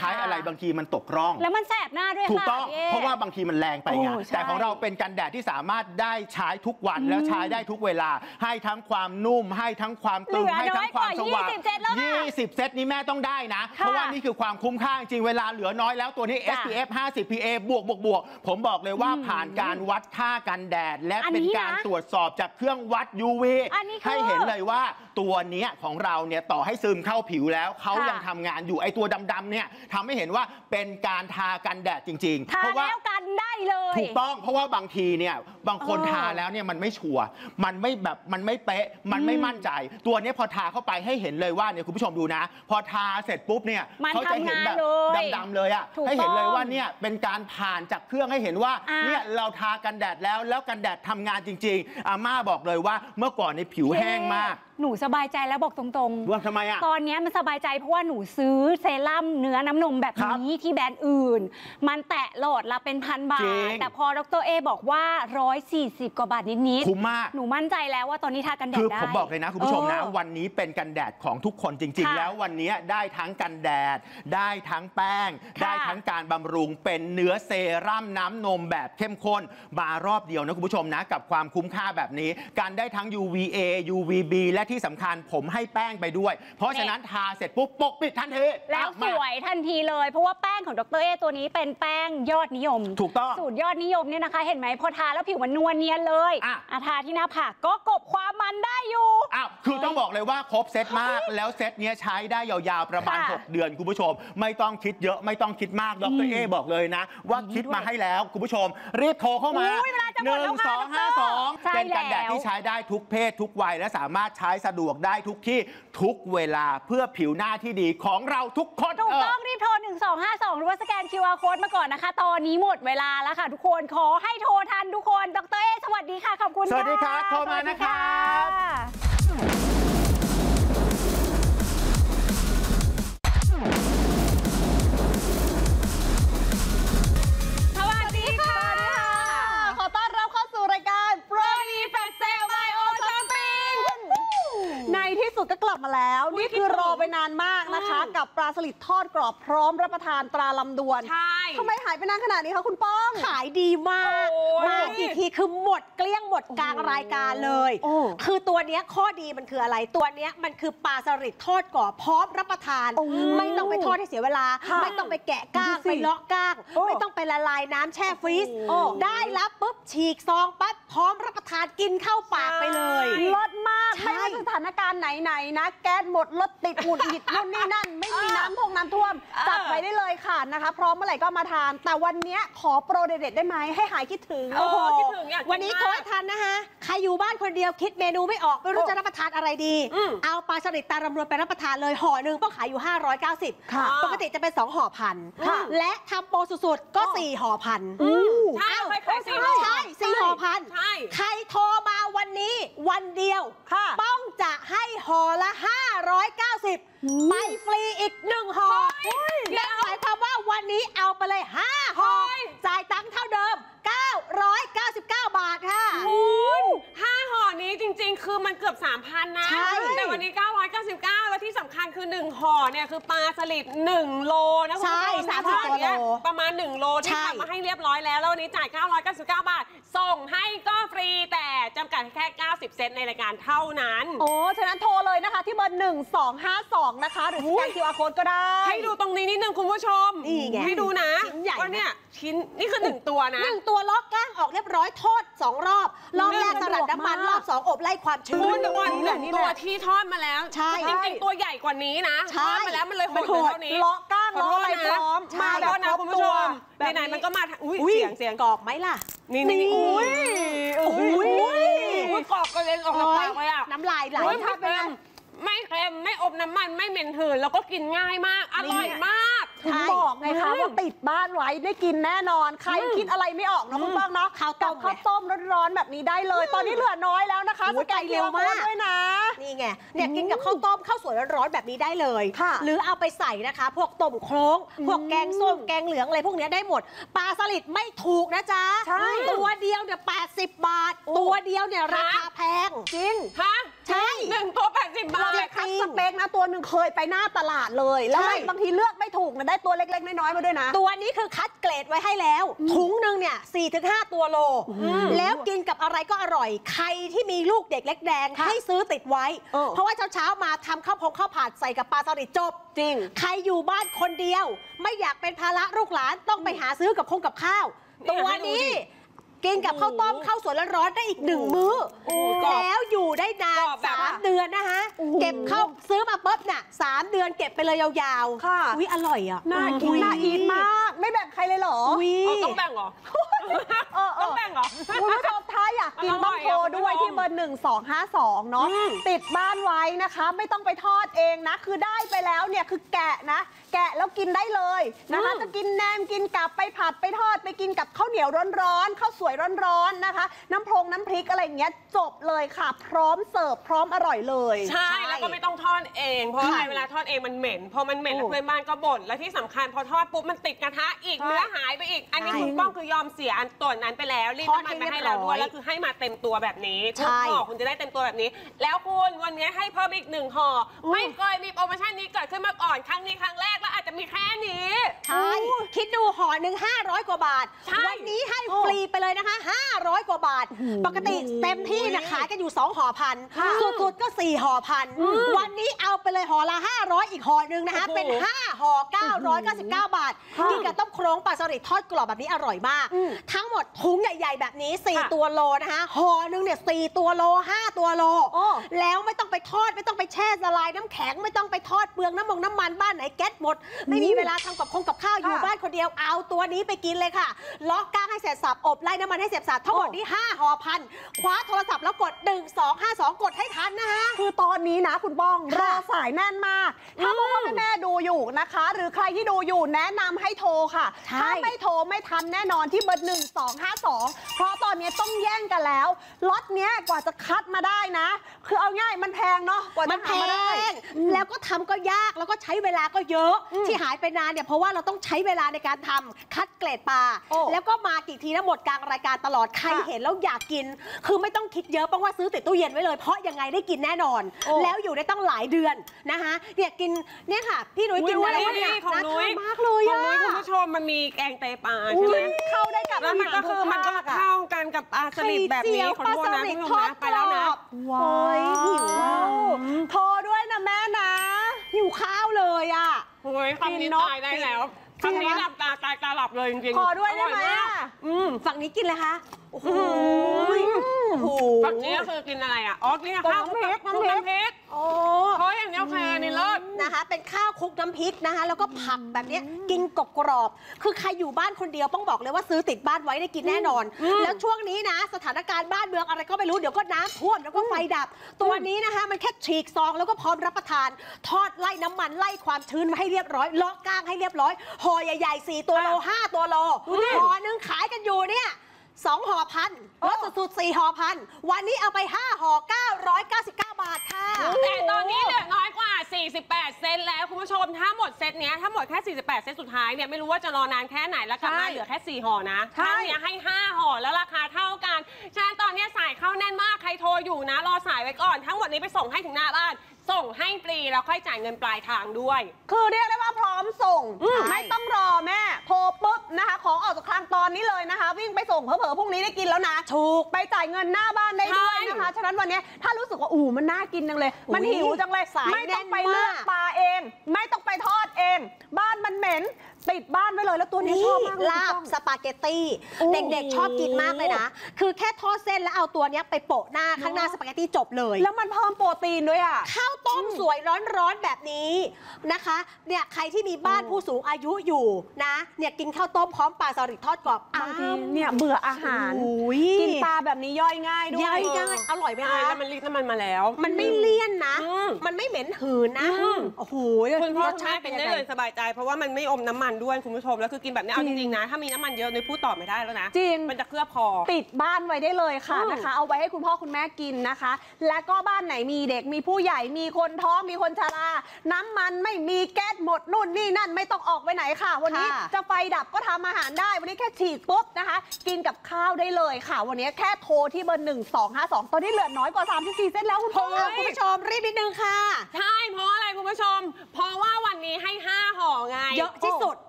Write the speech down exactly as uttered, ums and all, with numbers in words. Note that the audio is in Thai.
ช้อะไรบางทีมันตกร่องแล้วมันแสบหน้าด้วยถูกต้องเพราะว่าบางทีมันแรงไปไงแต่ของเราเป็นกันแดดที่สามารถได้ใช้ทุกวันแล้วใช้ได้ทุกเวลาให้ทั้งความนุ่มให้ทั้งความตึงให้ทั้งความสว่างยี่สิบเซตนี้แม่ต้องได้นะเพราะว่านี่คือความคุ้มค่าจริงเวลาเหลือน้อยแล้วตัวนี้ เอส พี เอฟ ห้าสิบ พี เอ บวกบวกบวกผมบอกเลยว่าผ่านการวัดค่ากันแดดและเป็นการตรวจสอบจากเครื่องวัด ยู วี ให้เห็นเลยว่าตัวนี้ของเราเนี่ยต่อให้ซึมเข้าผิวแล้วเขายังทำงานอยู่ไอตัวดำๆเนี่ยทำให้เห็นว่าเป็นการทากันแดดจริงๆเพราะว่ากันได้เลยถูกต้องเพราะว่าบางทีเนี่ยบางคนทาแล้วเนี่ยมันไม่ชัวร์มันไม่แบบมันไม่เป๊ะมันไม่มั่นใจตัวนี้พอทาเข้าไปให้เห็นเลยว่าเนี่ยคุณผู้ชมดูนะพอทาเสร็จปุ๊บเนี่ยเขาจะเห็นแบบดำๆเลยอ่ะให้เห็นเลยว่าเนี่ยเป็นการผ่านจากเครื่องให้เห็นว่าเนี่ยเราทากันแดดแล้วแล้วกันแดดทำงานจริงๆอาม่าบอกเลยว่าเมื่อก่อนในผิวแห้งมากหนูสบายใจแล้วบอกตรงๆว่าทำไมอ่ะตอนนี้มันสบายใจเพราะว่าหนูซื้อเซรั่มเนื้อน้ำนมแบบนี้ที่แบรนด์อื่นมันแตะโหลดละเป็นพันบาทแต่พอดร.เอบอกว่าหนึ่งร้อยสี่สิบกว่าบาทนิดๆคุ้มมากหนูมั่นใจแล้วว่าตอนนี้ทากันแดดได้คือผมบอกเลยนะคุณผู้ชมนะวันนี้เป็นกันแดดของทุกคนจริงๆแล้ววันนี้ได้ทั้งกันแดดได้ทั้งแป้งได้ทั้งการบำรุงเป็นเนื้อเซรั่มน้ำนมแบบเข้มข้นมารอบเดียวนะคุณผู้ชมนะกับความคุ้มค่าแบบนี้การได้ทั้ง ยู วี เอ ยู วี บี และที่สำคัญผมให้แป้งไปด้วยเพราะฉะนั้นทาเสร็จปุ๊บปกปิดทันทีแล้วสวยทันทีเลยเพราะว่าแป้งของดร.เอตัวนี้เป็นแป้งยอดนิยมถูกต้องสูตรยอดนิยมเนี่ยนะคะเห็นไหมพอทาแล้วผิวมันนวลเนียนเลยอ่ะทาที่หน้าผากก็กบความมันได้อยู่อ้าวคือต้องบอกเลยว่าครบเซตมากแล้วเซตนี้ใช้ได้ยาวๆประมาณหกเดือนคุณผู้ชมไม่ต้องคิดเยอะไม่ต้องคิดมากดร.เอบอกเลยนะว่าคิดมาให้แล้วคุณผู้ชมรีบโทรเข้ามาหนึ่งสองห้าสองเป็นกันแดดที่ใช้ได้ทุกเพศทุกวัยและสามารถใช้สะดวกได้ทุกที่ทุกเวลาเพื่อผิวหน้าที่ดีของเราทุกคนถูกต้องรีบโทรหนึ่งสองห้าสองหรือว่าสแกน คิว อาร์ Code มาก่อนนะคะตอนนี้หมดเวลาแล้วค่ะทุกคนขอให้โทรทันทุกคนดร.เอสวัสดีค่ะขอบคุณสวัสดีครับโทรมานะครับสวัสดีค่ะขอต้อนรับเข้าสู่รายการโปรดีแฟตเซลไบโอช้อปปิ้งในที่สุดก็กลับมาแล้วนี่คือรอไปนานมากนะคะกับปลาสลิดทอดกรอบพร้อมรับประทานตราลำดวนใช่ทำไมหายไปนานขนาดนี้คะคุณป้องขายดีมากมากี่ทีคือหมดเกลี้ยงหมดกลางรายการเลยคือตัวนี้ข้อดีมันคืออะไรตัวนี้มันคือปลาสลิดทอดกรอบพร้อมรับประทานไม่ต้องไปทอดให้เสียเวลาไม่ต้องไปแกะก้างไปเลาะก้างไม่ต้องไปละลายน้ำแช่ฟรีซได้รับปุ๊บฉีกซองปั๊บพร้อมรับประทานกินเข้าปากไปเลยรสมากไม่ว่าสถานการณ์ไหนๆนะแก๊สหมดรถติดหงุดหงิดนู่นนี่นั่นไม่มีน้ำท่วมน้ำท่วมจัดไปได้เลยค่ะนะคะพร้อมเมื่อไหร่ก็มาทานแต่วันนี้ขอโปรเด็ดๆได้ไหมให้หายคิดถึงโอ้โหคิดถึงอยากวันนี้โทษทันนะคะใครอยู่บ้านคนเดียวคิดเมนูไม่ออกไม่รู้จะรับประทานอะไรดีเอาปลาสลิดตาลำดวนไปรับประทานเลยห่อหนึ่งก็ขายอยู่ห้าร้อยเก้าสิบปกติจะเป็นสองห่อพันและทำโปรสุดๆก็สี่ห่อพันใช่ใช่สี่ห่อพันใครโทรมาวันนี้วันเดียวต้องจะให้ห่อละห้าร้อยเก้าสิบไปฟรีอีกหนึ่งห่อนั่นหมายความว่าวันนี้เอาไปเลยห้าห่อจ่ายตังค์เท่าเดิมเก้าร้อยเก้าสิบเก้าบาทค่ะคุณห้าห่อนี้จริงๆคือมันเกือบ สามพัน นะแต่วันนี้เก้าร้อยเก้าสิบเก้าแล้วที่สำคัญคือหนึ่งห่อเนี่ยคือปลาสลิดหนึ่งโลนะคุณผู้ชมสามสิบกว่าโลประมาณหนึ่งโลที่ทำมาให้เรียบร้อยแล้วแล้ววันนี้จ่ายเก้าร้อยเก้าสิบเก้าบาทส่งให้ก็ฟรีแต่จำกัดแค่เก้าสิบเซตในรายการเท่านั้นโอ้ฉะนั้นโทรเลยนะคะที่เบอร์หนึ่งสองห้าสองนะคะหรือสแกน คิว อาร์ Code ก็ได้ให้ดูตรงนี้นิดนึงคุณผู้ชมนี่ไงให้ดูนะชิ้นใหญ่ก็เนี่ยชิ้นนี่คือหนึ่งตัวนะหนึ่งตัวล็อกก้างออกเรียบร้อยทอดสองรอบรอบแรกสลัดน้ำมันรอบสองอบไล่ความชื้นตัวหนึ่งตัวที่ทอดมาแล้วจริงๆตัวใหญ่กว่านี้นะทอดมาแล้วมันเลยโหดเท่านี้ล็อกก้างล็อกอะไรพร้อมมาแล้วนะคุณผู้ชมไหนๆมันก็มาอุ้ยเสียงเสียงกรอบไหมล่ะนี่นี่อุ้ยอุ้ยกรอบกระเด็นออกจากปากเลยอ่ะน้ำลายไหลถ้าเป็นไม่เค็มไม่อบน้ำมันไม่เหม็นหืนแล้วก็กินง่ายมากอร่อยมากคุณบอกไงคะว่าติดบ้านไว้ได้กินแน่นอนใครคิดอะไรไม่ออกนะคุณป้องเนาะข้าวต้มข้าวต้มร้อนๆแบบนี้ได้เลยตอนนี้เหลือน้อยแล้วนะคะสแกนเร็วมากด้วยนะนี่ไงเนี่ยกินกับข้าวต้มข้าวสวยร้อนๆแบบนี้ได้เลยหรือเอาไปใส่นะคะพวกต้มโคลงพวกแกงส้มแกงเหลืองอะไรพวกนี้ได้หมดปลาสลิดไม่ถูกนะจ๊ะตัวเดียวเนี่ยแปดสิบบาทตัวเดียวเนี่ยราคาแพงจริงฮะใช่หนึ่งตัวแปดสิบบาเราทไปคัดสเปคนะตัวหนึ่งเคยไปหน้าตลาดเลยแล้วบางทีเลือกไม่ถูกนะได้ตัวเล็กๆน้อยๆมาด้วยนะตัวนี้คือคัดเกรดไว้ให้แล้วถุงหนึ่งเนี่ย สี่ถึงห้า ตัวโล แล้วกินกับอะไรก็อร่อยใครที่มีลูกเด็กเล็กแดงให้ซื้อติดไว้ เพราะว่าเช้าๆมาทำข้าวพงข้าวผัดใส่กับปลาสลิดจบจริงใครอยู่บ้านคนเดียว ไม่อยากเป็นภาระลูกหลานต้องไปหาซื้อกับคงกับข้าว ตัวนี้กินกับข้าวต้มข้าวสวยร้อนๆได้อีกหนึ่งมื้อแล้วอยู่ได้นานสามเดือนนะคะเก็บเข้าซื้อมาปุ๊บน่ะสามเดือนเก็บไปเลยยาวๆค่ะอุ้ยอร่อยอ่ะน่ากินน่าอีทมากไม่แบ่งใครเลยเหรอต้องแบ่งเหรอเออเอต้องอแบ่งเหรอคุณผู้ชมถ้าอยากกินต้องโทรด้วยที่เบอร์หนึ่งสองห้าสองเนาะติดบ้านไว้นะคะ ไม่ต้องไปทอดเองนะ คือได้ไปแล้วเนี่ยคือแกะนะ แกะแล้วกินได้เลยนะคะจะกินแหนมกินกับไปผัดไปทอดไปกินกับข้าวเหนียวร้อนๆข้าวสวยร้อนๆนะคะ น้ำพรงน้ำพริกอะไรอย่างเงี้ยจบเลยค่ะ พร้อมเสิร์ฟพร้อมอร่อยเลยใช่แล้วก็ไม่ต้องทอดเองเพราะอะไรเวลาทอดเองมันเหม็นพอมันเหม็นแล้วเพื่อนบ้านก็บ่นและที่สำคัญพอทอดปุ๊บมันติดกระทะอีกเนื้อหายไปอีก อันนี้คุณป้องคือยอมเสียอันตัวนั้นไปแล้วรีดน้ำมันมาให้เราด้วยแล้วคือให้มาเต็มตัวแบบนี้ทุกห่อคุณจะได้เต็มตัวแบบนี้ แล้วคุณวันนี้ให้เพิ่มอีกหนึ่งห่อไม่เคยมีโปรโมชั่นนี้เกิดขึ้นมาก่อนครั้งนี้ครั้งแรกแล้วอาจจะมีแค่นี้ใช่คิดดูห่อหนึ่งห้าร้อยกว่าบาทวันนี้ให้ฟรีไปเลยนะคะห้าร้อยกว่าบาทปกติเต็มที่นะขายกันอยู่สองห่อพันสุดๆก็สี่ห่อพันวันนี้เอาไปเลยห่อละห้าร้อยอีกห่อหนึ่งนะคะเป็นห้าห่อเก้าร้อยเก้าสิบเก้าบาทกินกับต้มโครงปลาสลิดทอดกรอบแบบนี้อร่อยมากทั้งหมดถุงใหญ่ๆแบบนี้สี่ตัวโลนะคะห่อหนึ่งเนี่ยสี่ตัวโลห้าตัวโลแล้วไม่ต้องไปทอดไม่ต้องไปแช่ละลายน้ำแข็งไม่ต้องไปทอดเปลืองน้ำมงน้ำมันบ้านไหนแก๊สหมดไม่มีเวลาทำกับคงกับข้าวอยู่บ้านคนเดียวเอาตัวนี้ไปกินเลยค่ะล็อกก้างให้เสร็จสับอบไล่น้ำมันให้เสร็จสับทั้งหมดนี้ห้าห่อพันคว้าโทรศัพท์แล้วกดหนึ่งสองห้าสองกดให้ทันนะคะคือตอนนี้นะคุณบ้องรอสายแน่นมากถ้าพ่อพ่อแม่ดูอยู่นะคะ หรือใครที่ดูอยู่แนะนำให้โทรค่ะถ้าไม่โทรไม่ทันแน่นอนที่เบอร์หนึ่งสองห้าสองเพราะตอนนี้ต้องแย่งกันแล้วล็อตเนี้ยกว่าจะคัดมาได้นะ คือเอาง่ายมันแพงเนาะกว่าจะทำมาได้แล้วก็ทำก็ยากแล้วก็ใช้เวลาก็เยอะที่หายไปนานเนี่ยเพราะว่าเราต้องใช้เวลาในการทำคัดเกรดปลาแล้วก็มากี่ทีนะหมดกลางรายการตลอดใครเห็นแล้วอยากกินคือไม่ต้องคิดเยอะเพราะว่าซื้อติดตู้เย็นไว้เลยเพราะยังไงได้กินแน่นอนแล้วอยู่ได้ต้องหลายเดือนนะคะเนี่ยกินเนี่ยค่ะพี่นุ้ยกินอะไรเนี่ยของนุ้ยมากเลยของอะนุ้ยคุณผู้ชมมันมีแกงไตปลาใช่ไหมเข้าได้กับแล้วมันก็คือมันก็เข้ากันกับปลาสลิดแบบนี้ขอโทษนะคุณผู้ชมนะไปแล้วนะว้ายหิวโทรด้วยนะแม่นะหิวข้าวเลยอ่ะโอ้ยคำนี้ตายได้แล้วคำนี้หลับตาตายตาหลับเลยจริงๆขอด้วยได้ไหมอ่ะอืมฝั่งนี้กินเลยคะโอ้โหฝั่งนี้ก็คือกินอะไรอ่ะอ๋อกินข้าวคลุกน้ำพริกโอ้เพราะอย่างนี้โอเคนี่เลิศนะคะเป็นข้าวคลุกน้ำพริกนะคะแล้วก็ผักแบบนี้กินกรอบกรอบคือใครอยู่บ้านคนเดียวต้องบอกเลยว่าซื้อติดบ้านไว้ได้กินแน่นอน แล้วช่วงนี้นะสถานการณ์บ้านเมืองอะไรก็ไม่รู้เดี๋ยวก็น้ำท่วมแล้วก็ไฟดับตัวนี้นะคะมันแค่ฉีกซองแล้วก็พร้อมรับประทานทอดไล่น้ำมันไล่ความชื้นมาให้เรียบร้อยเลาะก้างให้เรียบร้อยห่อใหญ่ๆสี่ตัวโลห้าตัวโลห่อนึงขายกันอยู่เนี่ยสองห่อพันลดสุดๆสี่ห่อพันวันนี้เอาไปห้าห่อเก้าร้อยเก้าสิบเก้าบาทค่ะแต่ตอนนี้เหลือน้อยกว่าสี่สิบแปดเซนแล้วคุณผู้ชมถ้าหมดเซตเนี้ยถ้าหมดแค่สี่สิบแปดเซนสุดท้ายเนี่ยไม่รู้ว่าจะรอนานแค่ไหนแล้วกลับมาเหลือแค่สี่ห่อนะครั้งเนี้ยให้ห้าห่อแล้วราคาเท่ากันฉะนั้นตอนนี้สายเข้าแน่นมากใครโทรอยู่นะรอสายไว้ก่อนทั้งหมดนี้ไปส่งให้ถึงหน้าบ้านส่งให้ฟรีแล้วค่อยจ่ายเงินปลายทางด้วยคือเรียกได้ว่าพร้อมส่งไม่ต้องรอแม่โทรปุ๊บนะคะของออกจากคลังตอนนี้เลยนะคะวิ่งไปส่งเผลอๆพรุ่งนี้ได้กินแล้วนะถูกไปจ่ายเงินหน้าบ้านได้ด้วยนะคะฉะนั้นวันนี้ถ้ารู้สึกว่าอู้มันน่ากินจังเลยมันหิวจังเลยไม่ต้องไปเลือกปลาเองไม่ต้องไปทอดเองบ้านมันเหม็นติดบ้านไว้เลยแล้วตัวนี้ชอบมากลาบสปาเกตตี้เด็กๆชอบกินมากเลยนะคือแค่ทอดเส้นแล้วเอาตัวนี้ไปโปะหน้าข้างหน้าสปาเกตตี้จบเลยแล้วมันเพิ่มโปรตีนด้วยอ่ะข้าวต้มสวยร้อนๆแบบนี้นะคะเนี่ยใครที่มีบ้านผู้สูงอายุอยู่นะเนี่ยกินข้าวต้มพร้อมปลาสลิดทอดกรอบบางทีเนี่ยเบื่ออาหารกินปลาแบบนี้ย่อยง่ายด้วยย่อยง่ายอร่อยไหมคะแล้วมันรีดน้ำมันมาแล้วมันไม่เลี่ยนนะมันไม่เหม็นหืนนะโอ้โหคุณพ่อแม่เป็นได้เลยสบายใจเพราะว่ามันไม่อมน้ำมันมันด้วยคุณผู้ชมแล้วคือกินแบบนี้เอาจริงๆนะถ้ามีน้ำมันเยอะนุ้ยพูดต่อไม่ได้แล้วนะจริงมันจะเคลือบคอติดบ้านไว้ได้เลยค่ะอืมนะคะ เอาไว้ให้คุณพ่อคุณแม่กินนะคะ และก็บ้านไหนมีเด็กมีผู้ใหญ่มีคนท้องมีคนชราน้ำมันไม่มีแก๊สหมดนู่นนี่นั่นไม่ต้องออกไปไหนค่ะ วันนี้ค่ะจะไฟดับก็ทำอาหารได้ วันนี้แค่ฉีดปุ๊บนะคะ กินกับข้าวได้เลยค่ะ วันนี้แค่โทรที่เบอร์หนึ่งสองห้าสองตอนนี้เหลือน้อยกว่าสามสิบสี่เซตแล้วคุณพ่อเฮ้ยคุณผู้ชมรีบนิดนึงค่ะใช่เพราะอะไรคุณผู้ชม เพราะว่าวันนี้ให้ห้าห่อไงเยอะที่สุด